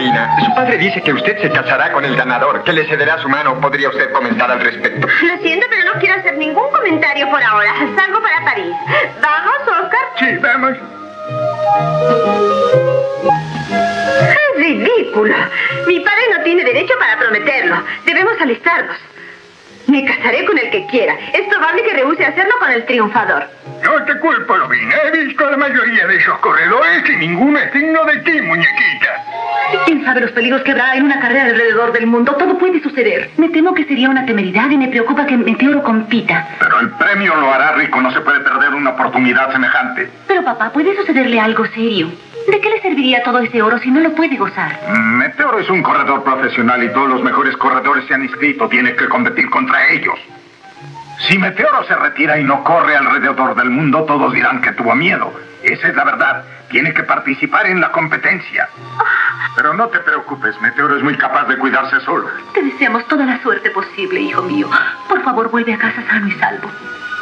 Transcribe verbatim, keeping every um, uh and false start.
ruina. Su padre dice que usted se casará con el ganador, que le cederá su mano. ¿Podría usted comentar al respecto? Lo siento, pero no quiero hacer ningún comentario por ahora. Salgo para París. ¿Vamos, Oscar? Sí, vamos. Es ridículo. Mi padre no tiene derecho para prometerlo. Debemos alistarnos. Me casaré con el que quiera. Es probable que rehúse hacerlo con el triunfador. No te culpo, Lovina. He visto a la mayoría de esos corredores y ninguno es digno de ti, muñequita. ¿Quién sabe los peligros que habrá en una carrera alrededor del mundo? Todo puede suceder. Me temo que sería una temeridad y me preocupa que Meteoro compita. Pero el premio lo hará rico. No se puede perder una oportunidad semejante. Pero, papá, puede sucederle algo serio. ¿De qué le serviría todo ese oro si no lo puede gozar? Meteoro es un corredor profesional y todos los mejores corredores se han inscrito. Tiene que competir contra ellos. Si Meteoro se retira y no corre alrededor del mundo, todos dirán que tuvo miedo. Esa es la verdad. Tiene que participar en la competencia. Pero no te preocupes, Meteoro es muy capaz de cuidarse solo. Te deseamos toda la suerte posible, hijo mío. Por favor, vuelve a casa sano y salvo.